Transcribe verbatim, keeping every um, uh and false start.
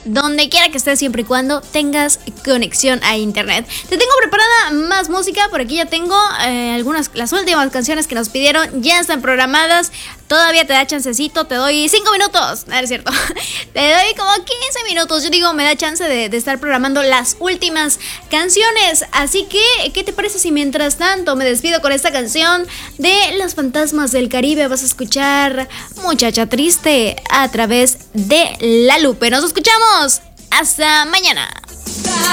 donde quiera que estés, siempre y cuando tengas conexión a internet. Te tengo preparada más música, por aquí ya tengo eh, algunas, las últimas canciones que nos pidieron, ya están programadas. Todavía te da chancecito, te doy cinco minutos, no es cierto, te doy como quince minutos, yo digo, me da chance de, de estar programando las últimas canciones. Así que, ¿qué te parece si mientras tanto me despido con esta canción de Los Fantasmas del Caribe? Vas a escuchar Muchacha Triste a través de La Lupe. Nos escuchamos, hasta mañana.